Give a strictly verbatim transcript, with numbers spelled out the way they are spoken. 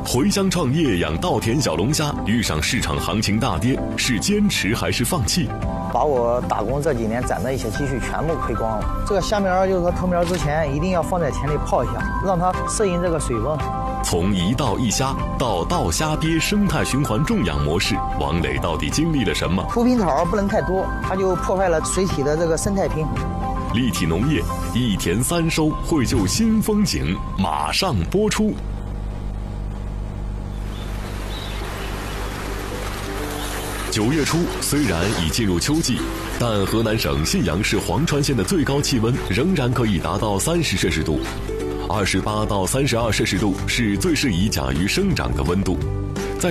回乡创业养稻田小龙虾，遇上市场行情大跌，是坚持还是放弃？ 把我打工这几年攒的一些积蓄全部亏光了。这个虾苗就是说投苗之前一定要放在田里泡一下，让它适应这个水温。 从一稻一虾到稻虾鳖生态循环种养模式，王磊到底经历了什么？ 除平草不能太多，它就破坏了水体的这个生态平衡。 立体农业一田三收，绘就新风景，马上播出。九月初，虽然已进入秋季，但河南省信阳市黄川县的最高气温仍然可以达到三十摄氏度，二十八到三十二摄氏度是最适宜甲鱼生长的温度。